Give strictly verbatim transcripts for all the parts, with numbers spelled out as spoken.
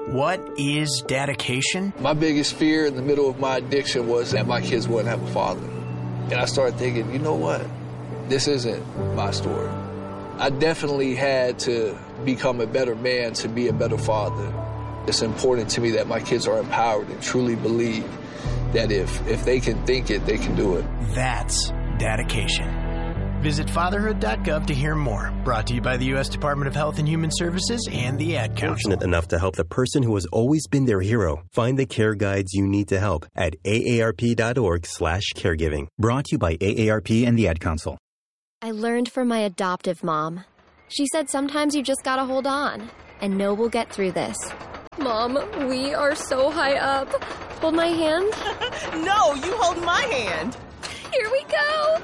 What is dedication? My biggest fear in the middle of my addiction was that my kids wouldn't have a father. And I started thinking, you know what? This isn't my story. I definitely had to become a better man to be a better father. It's important to me that my kids are empowered and truly believe that if, if they can think it, they can do it. That's dedication. Visit fatherhood dot gov to hear more. Brought to you by the U S Department of Health and Human Services and the Ad Council. Fortunate enough to help the person who has always been their hero. Find the care guides you need to help at A A R P dot org slash caregiving. Brought to you by A A R P and the Ad Council. I learned from my adoptive mom. She said sometimes you just gotta hold on, and know we'll get through this. Mom, we are so high up. Hold my hand. No, you hold my hand. Here we go.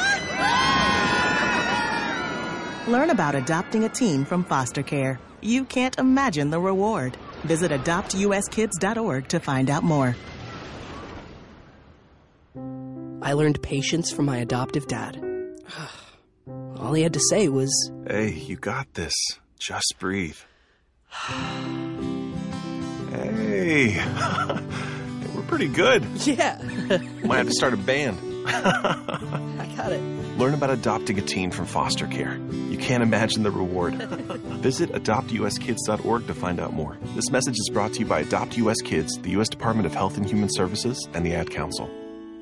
Learn about adopting a teen from foster care. You can't imagine the reward. Visit adopt U S kids dot org to find out more. I learned patience from my adoptive dad. All he had to say was, "Hey, you got this. Just breathe." Hey, we're pretty good. Yeah. Might have to start a band. I got it. Learn about adopting a teen from foster care. You can't imagine the reward. Visit adopt U S kids dot org to find out more. This message is brought to you by Adopt U S Kids, the U S Department of Health and Human Services, and the Ad Council.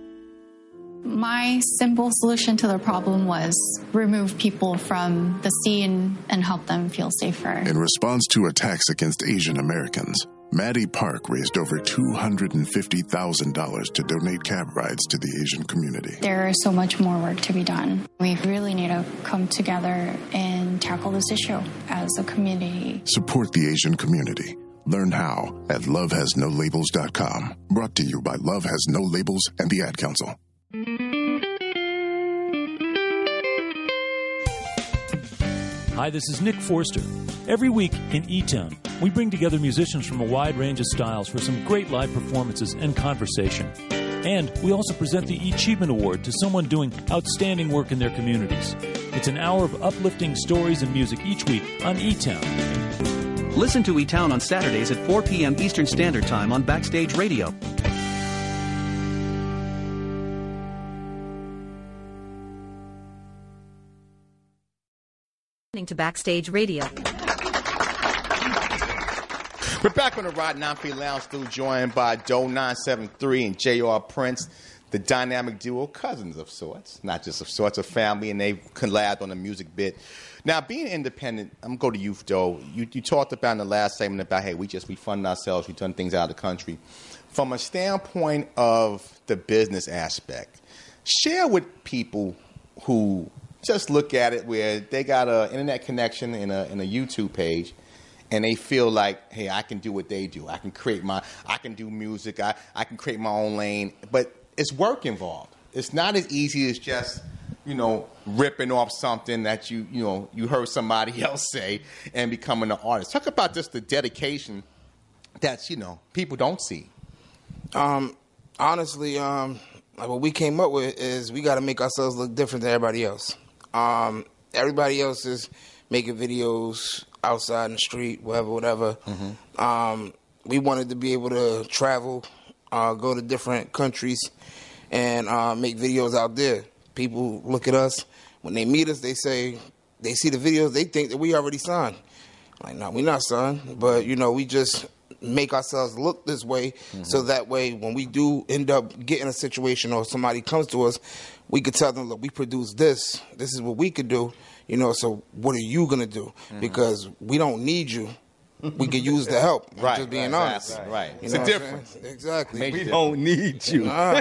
My simple solution to the problem was remove people from the scene and help them feel safer. In response to attacks against Asian Americans, Maddie Park raised over two hundred fifty thousand dollars to donate cab rides to the Asian community. There is so much more work to be done. We really need to come together and tackle this issue as a community. Support the Asian community. Learn how at love has no labels dot com. Brought to you by Love Has No Labels and the Ad Council. Hi, this is Nick Forster. Every week in E-Town, we bring together musicians from a wide range of styles for some great live performances and conversation. And we also present the E-Achievement Award to someone doing outstanding work in their communities. It's an hour of uplifting stories and music each week on E-Town. Listen to E-Town on Saturdays at four p.m. Eastern Standard Time on Backstage Radio. To Backstage Radio. We're back on the Rod nine three Lounge, still joined by Joe nine seven three and J R Prince, the dynamic duo, cousins of sorts, not just of sorts, of family, and they've collabed on a music bit. Now, being independent, I'm going to go to you, Joe. You, you talked about in the last segment about, hey, we just we fund ourselves, we've done things out of the country. From a standpoint of the business aspect, share with people who just look at it where they got an internet connection and a, and a YouTube page, and they feel like, hey, I can do what they do. I can create my, I can do music. I, I can create my own lane. But it's work involved. It's not as easy as just, you know, ripping off something that you, you know, you heard somebody else say and becoming an artist. Talk about just the dedication that's, you know, people don't see. Um, honestly, um, like what we came up with is we got to make ourselves look different than everybody else. Um, everybody else is making videos outside in the street, whatever, whatever. Mm-hmm. Um, we wanted to be able to travel, uh, go to different countries, and uh, make videos out there. People look at us. When they meet us, they say, they see the videos, they think that we already signed. Like, no, we're not signed. But, you know, we just make ourselves look this way, mm-hmm. so that way when we do end up getting a situation or somebody comes to us, we could tell them, look, we produce this. This is what we could do. You know, so what are you going to do? Mm-hmm. Because we don't need you. We could use the help. Right. Just being right, honest. Right. right. You It's know a difference. Exactly. Major we difference. don't need you. Nah,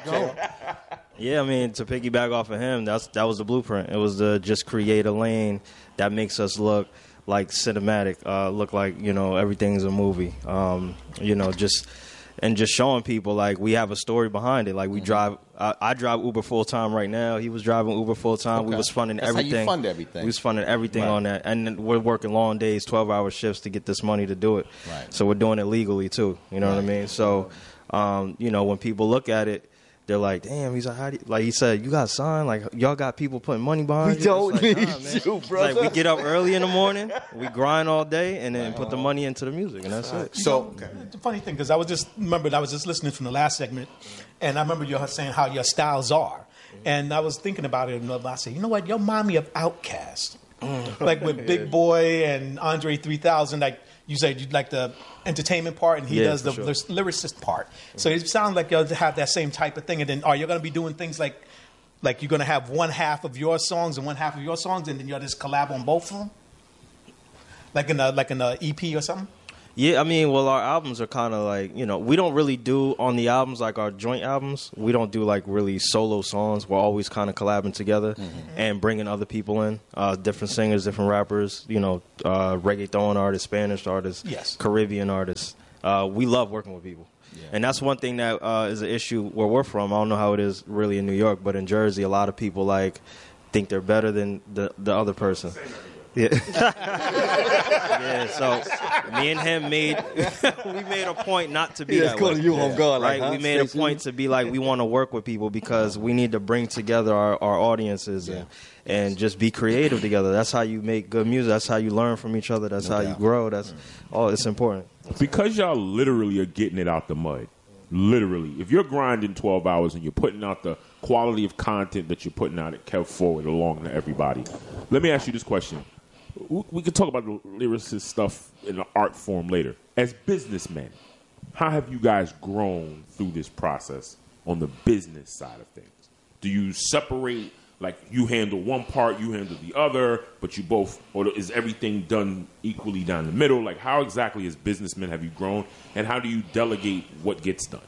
yeah, I mean, to piggyback off of him, that's that was the blueprint. It was to just create a lane that makes us look like cinematic, uh, look like, you know, everything's a movie. Um, you know, just and just showing people like we have a story behind it. Like we mm-hmm. drive, I, I drive Uber full time right now. He was driving Uber full time. Okay. We was funding That's everything. How you fund everything. We was funding everything right. on that, and we're working long days, twelve hour shifts to get this money to do it. Right. So we're doing it legally too. You know right. what I mean? So, um, you know, when people look at it, they're like, damn, he's like, how do you, like he said, you got signed, like y'all got people putting money behind We you. don't It's like, need nah, man. you, It's brother. like we get up early in the morning, we grind all day, and then put the money into the music, and that's it. So the funny thing, because I was just remembered, I was just listening from the last segment, and I remember you saying how your styles are, and I was thinking about it, and I said, you know what, you remind me of Outkast, like with Big Boy and Andre three thousand, like. You said you like the entertainment part, and he Yeah, does the, for the lyricist part. So it sounds like you'll have that same type of thing. And then, are you going to be doing things like, like you're going to have one half of your songs and one half of your songs, and then you'll just collab on both of them, like in a like in a E P or something? Yeah, I mean, well, our albums are kind of like, you know, we don't really do on the albums, like our joint albums, we don't do like really solo songs. We're always kind of collabing together mm-hmm. and bringing other people in, uh, different singers, different rappers, you know, uh, reggaeton artists, Spanish artists, yes. Caribbean artists. Uh, we love working with people. Yeah. And that's one thing that uh, is an issue where we're from. I don't know how it is really in New York, but in Jersey, a lot of people like think they're better than the, the other person. Yeah. yeah, so me and him made we made a point not to be Yeah, that it's way. calling you on guard, right? like, huh, we made Stacey? a point to be like we want to work with people because we need to bring together our, our audiences and, and just be creative together. That's how you make good music. That's how you learn from each other. That's No how doubt. you grow. That's oh, it's important. Because y'all literally are getting it out the mud. Literally. If you're grinding twelve hours and you're putting out the quality of content that you're putting out at Kev Forward along to everybody, let me ask you this question. We can talk about the lyricist stuff in the art form later. As businessmen, how have you guys grown through this process on the business side of things? Do you separate, like you handle one part, you handle the other, but you both, or is everything done equally down the middle? Like how exactly as businessmen have you grown, and how do you delegate what gets done?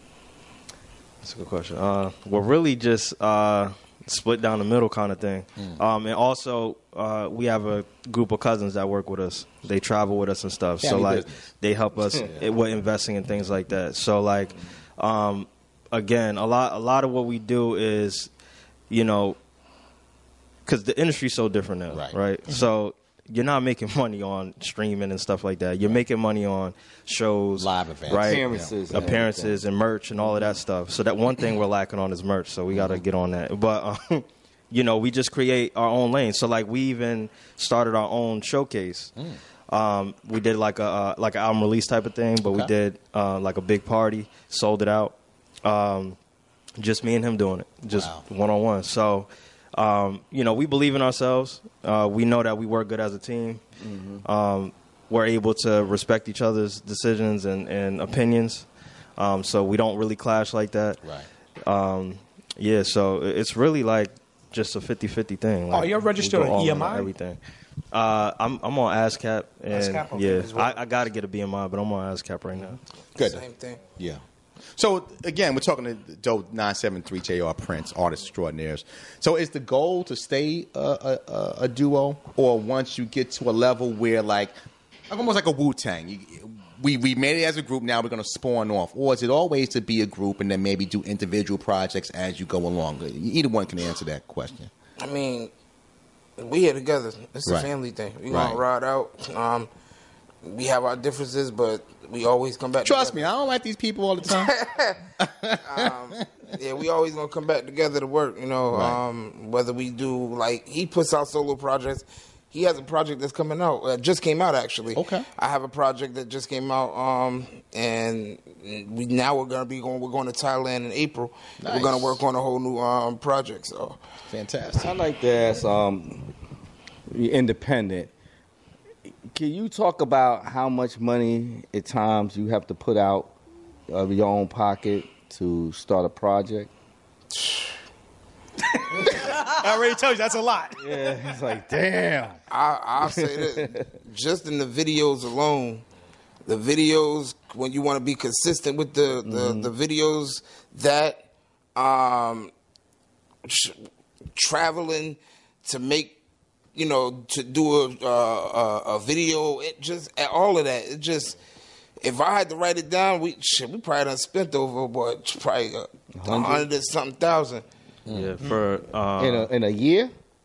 That's a good question. Uh, we're really just uh, split down the middle kind of thing. Mm. Um, and also, uh, we have a group of cousins that work with us. They travel with us and stuff. Family so, like, business. they help us Yeah. with investing and things like that. So, like, um, again, a lot, a lot of what we do is, you know, because the industry's so different now, right? right? Mm-hmm. So you're not making money on streaming and stuff like that. You're making money on shows, Live events. right? Appearances and appearances, everything. and merch and all of that stuff. So that one thing we're lacking on is merch. So we got to get on that. But um, you know, we just create our own lane. So like we even started our own showcase. Mm. Um, we did like a uh, like an album release type of thing, but okay. we did uh, like a big party, sold it out. Um, just me and him doing it, just one on one. So. Um, you know, we believe in ourselves. Uh, we know that we work good as a team. Mm-hmm. Um, we're able to respect each other's decisions and, and opinions. Um, so we don't really clash like that. Right. Um, yeah, so it's really like just a fifty-fifty thing. Like, oh, you're registered on on E M I? Everything. Uh, I'm, I'm on ASCAP. And ASCAP, okay, yeah, as well. I, I got to get a B M I, but I'm on ASCAP right now. Good. Same thing. Yeah. So, again, we're talking to Doe nine seven three J R Prince, artist extraordinaires. So is the goal to stay a, a, a duo, or once you get to a level where, like, almost like a Wu-Tang, you, we, we made it as a group, now we're going to spawn off? Or is it always to be a group and then maybe do individual projects as you go along? Either one can answer that question. I mean, we here together. It's a Right. family thing. We Right. gonna ride out. Um, we have our differences, but we always come back. Trust together. me, I don't like these people all the time. um, yeah, we always gonna come back together to work. You know, Right. um, whether we do like he puts out solo projects. He has a project that's coming out. Uh, just came out actually. Okay. I have a project that just came out, um, and we now we're gonna be going. We're going to Thailand in April. Nice. We're gonna work on a whole new um, project. So fantastic. I'd like to ask, um, you're independent. Can you talk about how much money at times you have to put out of your own pocket to start a project? I already told you that's a lot. Yeah, it's like, damn. I, I'll say this: just in the videos alone, the videos when you want to be consistent with the the, Mhm. the videos that um, tr- traveling to make. You know, to do a, uh, a a video, it just all of that. It just, if I had to write it down, we shit, we probably done spent over what probably a hundred and something thousand. Yeah, for um, in a in a year.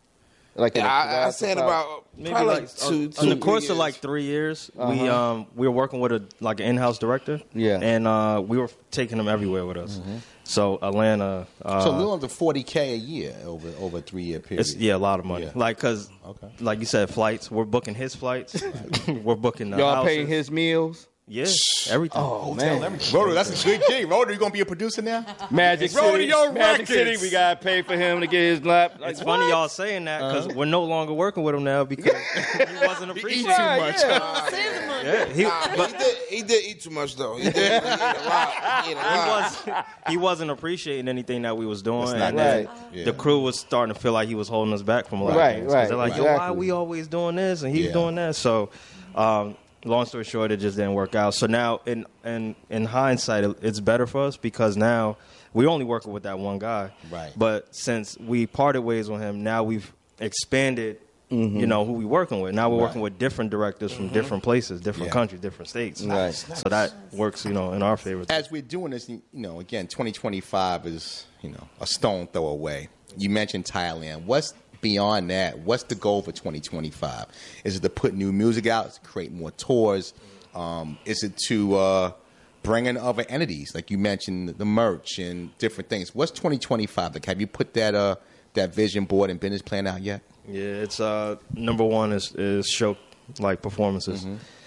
Like Yeah, I, I said about Maybe probably like like two, uh, two, in the course three of years. like three years, we Uh-huh. um we were working with a like an in-house director. Yeah, and uh, we were taking him everywhere with us. So Atlanta. Uh, so a little under forty K a year over over a three year period. It's, yeah, a lot of money. Yeah. Like, cause, like you said, flights. We're booking his flights. We're booking the Y'all houses. paying his meals? Yeah, everything. Oh, man. Roto, that's a good gig. Roto, you gonna be a producer now? Magic City. Rodeo Magic Records. City, we got to pay for him to get his lap. Like, It's funny what? y'all saying that because Uh-huh. we're no longer working with him now because he wasn't appreciating too much. much. Yeah, he, Nah, but he did. He did eat too much though. He did. He ate a lot. He ate a he lot. was he wasn't appreciating anything that we was doing, That's not and then right. Yeah. the crew was starting to feel like he was holding us back from a lot Right, of things. 'Cause right, They're like, yo, exactly. why are we always doing this and he's Yeah. doing that? So, um, long story short, it just didn't work out. So now, in in in hindsight, it- it's better for us because now we're only working with that one guy. Right. But since we parted ways with him, now we've expanded. Mhm. You know who we working with. Now we're Right. working with different directors from different places, different Yeah. countries, different states. Right. So that works, you know, in our favor. As we're doing this, you know, again, twenty twenty-five is, you know, a stone throw away. You mentioned Thailand. What's beyond that? What's the goal for twenty twenty-five? Is it to put new music out? Is it to create more tours? Um, is it to uh, bring in other entities? Like you mentioned, the merch and different things. What's twenty twenty-five? Like, have you put that uh, that vision board and business plan out yet? Yeah, it's uh number one is is show like performances.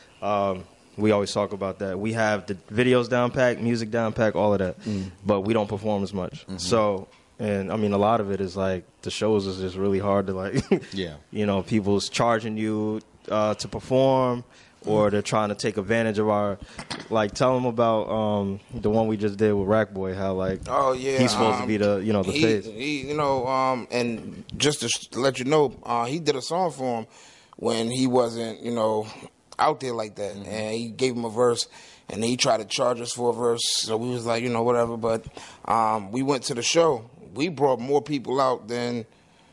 Um, we always talk about that. We have the videos down packed, music down packed, all of that, but we don't perform as much. So, and I mean, a lot of it is like the shows is just really hard to like. Yeah. You know, people's charging you uh, to perform, or they're trying to take advantage of our. Like, tell them about um, the one we just did with Rack Boy. How like, Oh yeah, he's supposed um, to be the you know the he, face. He, you know, um, and just to sh- let you know, uh, he did a song for him when he wasn't, you know, out there like that, and he gave him a verse, and he tried to charge us for a verse. So we was like, you know, whatever. But um, we went to the show. We brought more people out than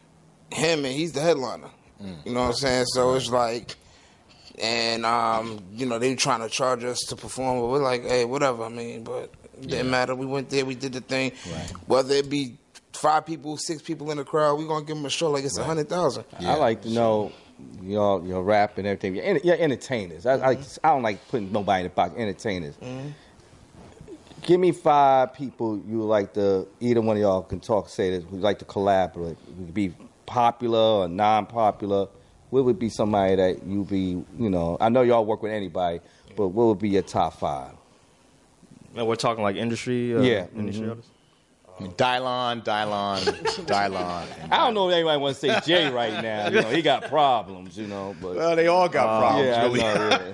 him, and he's the headliner. You know what I'm saying? So it's like. And, um, you know, they were trying to charge us to perform, but we're like, hey, whatever. I mean, but it didn't Yeah. matter. We went there, we did the thing. Right. Whether it be five people, six people in the crowd, we're going to give them a show like it's a hundred thousand. I like to know y'all, your rap and everything. You're, enter- you're entertainers. I, I, I don't like putting nobody in the box. Entertainers. Give me five people you like to. Either one of y'all can talk. Say this. Who like to collaborate? We could be popular or non-popular. What would be somebody that you be? You know, I know y'all work with anybody, but what would be your top five? And we're talking like industry. Uh, Yeah. industry Mhm. artists. Dylon, Dylon, Dylon. I don't know if anybody wants to say Jay right now. You know, he got problems. You know, but Well, they all got Uh, problems, yeah, really.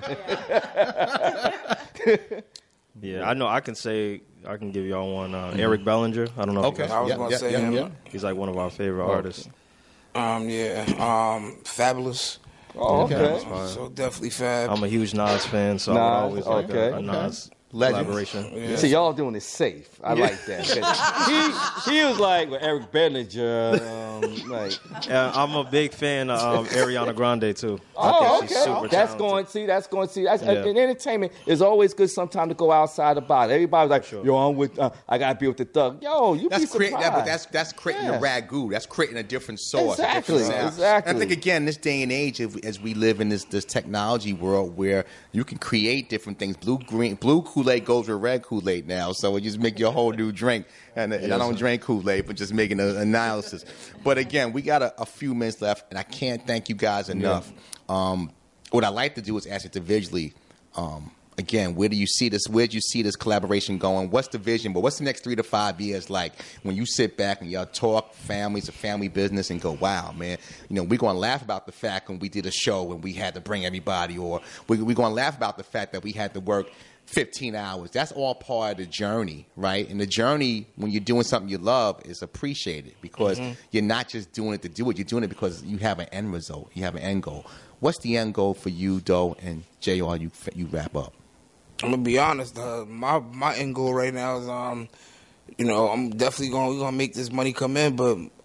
I know, yeah. Yeah, I know. I can say I can give y'all one. Uh, Eric Bellinger. I don't know. if Okay. you guys- I was Yeah, going to yeah, say yeah, him. yeah. He's like one of our favorite Oh, artists. Um, yeah. Um, Fabulous. Oh, okay. So definitely Fab. I'm a huge Nas fan, so I Nas, would always like okay. a, a Nas Legends. collaboration. Yeah. See, y'all doing it safe. I like that. 'Cause he, he was like with Eric Bellinger. Um, like, Uh, I'm a big fan of um, Ariana Grande too. I oh, think she's okay. super That's talented. going. See, that's going. See, that's, Yeah. in entertainment, it's always good sometimes to go outside the box. Everybody's like, Sure. "Yo, I'm with. Uh, I gotta be with the thug." Yo, you That's be creating surprised. that, but that's that's creating Yeah. a ragu. That's creating a different source. Exactly, A different sound. exactly. And I think again, this day and age, if, as we live in this this technology world where you can create different things. Blue green, blue Kool-Aid goes with red Kool-Aid now, so it just make your whole new drink. And, and I don't drink Kool-Aid, but just making an analysis. But again, we got a, a few minutes left, and I can't thank you guys enough. Um, what I like to do is ask individually. Um, Again, where do you see this? Where do you see this collaboration going? What's the vision? But what's the next three to five years like when you sit back and y'all talk families, a family business, and go, "Wow, man! You know, we're going to laugh about the fact when we did a show and we had to bring everybody, or we, we're going to laugh about the fact that we had to work fifteen hours. That's all part of the journey, right? And the journey, when you're doing something you love, is appreciated because Mhm. you're not just doing it to do it. You're doing it because you have an end result. You have an end goal. What's the end goal for you, Doe, and J R? You you wrap up. I'm gonna be honest. Uh, my my end goal right now is, um, you know, I'm definitely going. We're gonna make this money come in, but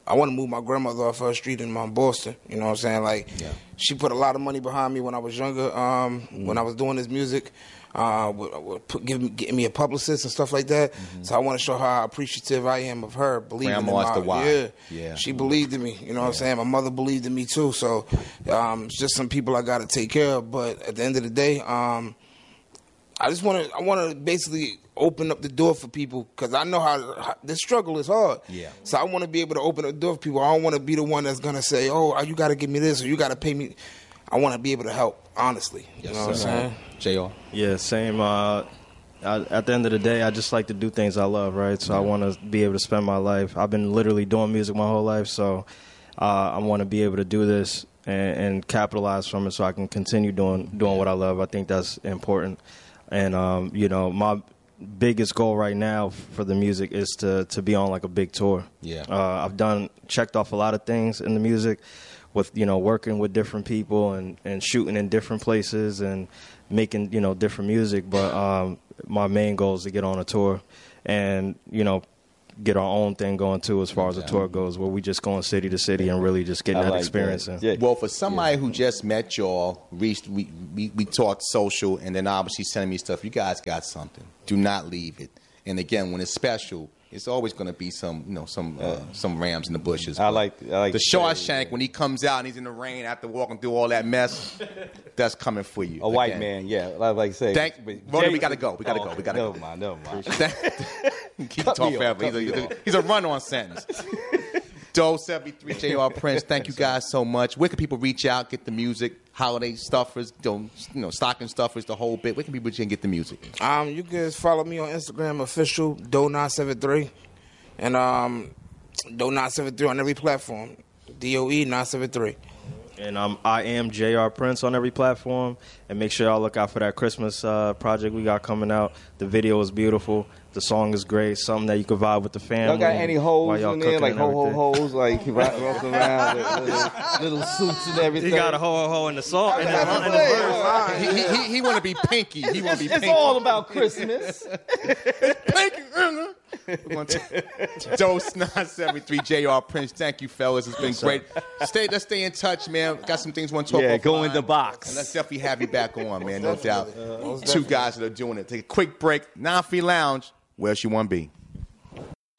I want to move my grandmother off her street in um, Boston. You know what I'm saying? Like, Yeah. she put a lot of money behind me when I was younger. Um, Mm. When I was doing this music, uh, would, would put, give me, getting me a publicist and stuff like that. Mm-hmm. So I want to show her how appreciative I am of her believing Grandma's in my the why. Yeah, Yeah. She believed in me. You know what I'm saying? My mother believed in me too. So um, it's just some people I got to take care of. But at the end of the day, um, I just want to I want to basically open up the door for people because I know how, how this struggle is hard. Yeah. So I want to be able to open the door for people. I don't want to be the one that's gonna say, "Oh, you got to give me this or you got to pay me." I want to be able to help, honestly. You Yes, know what I'm sir. saying? J R. Yeah, same. Uh, I, at the end of the day, I just like to do things I love, right? So I want to be able to spend my life. I've been literally doing music my whole life, so uh, I want to be able to do this and, and capitalize from it so I can continue doing doing what I love. I think that's important. And, um, you know, my biggest goal right now for the music is to, to be on, like, a big tour. Yeah. Uh, I've done, checked off a lot of things in the music with, you know, working with different people and, and shooting in different places and making, you know, different music. But um, my main goal is to get on a tour and, you know, get our own thing going, too, as far as the tour goes, where we just going city to city and really just getting I that like experience. that. in. Well, for somebody who just met y'all, reached, we, we, we talked social, and then obviously sending me stuff, you guys got something. Do not leave it. And again, when it's special, it's always going to be some, you know, some uh, some rams in the bushes. I like, I like the Shawshank when he comes out and he's in the rain after walking through all that mess. That's coming for you. A white again. man, yeah. Like, like I say, Thank, but Rhoda, Jay- we gotta go. We gotta Oh, go. We gotta never go. mind, never mind. Keep Cut talking me off, forever. He's cut a, me he's, a, off. he's a run-on sentence. Doe seventy-three, J R Prince. Thank you guys so much. Where can people reach out, get the music, holiday stuffers, you know, stocking stuffers, the whole bit? Where can people reach out and get the music? Um, you guys follow me on Instagram, official Doe nine seven three, and um, Doe nine seven three on every platform. D O E nine seven three. And um, I am J R Prince on every platform. And make sure y'all look out for that Christmas uh, project we got coming out. The video is beautiful. The song is great. Something that you can vibe with the family. Y'all got any while hoes y'all in there, cooking like and ho ho everything. hoes, like rock- walking around with little, little suits and everything? He got a ho ho ho in the song. In the, That's in what the I'm verse. He, he, he, he want to be pinky. He want to be It's pinky. all about Christmas. We're going to Dose nine seventy-three, J R Prince. Thank you, fellas. It's been great. Stay, let's stay in touch, man. Got some things we want to talk Yeah, about. go in the box. And let's definitely have you back on, man. No doubt. Two guys that are doing it. Take a quick break. Nine Feet Lounge. Where else you want to be?